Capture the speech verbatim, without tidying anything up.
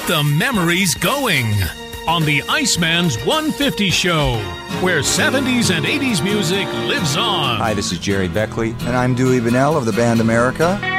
the memories going on the Iceman's one fifty Show, where seventies and eighties music lives on. Hi, this is Jerry Beckley. And I'm Dewey Bunnell of the band America.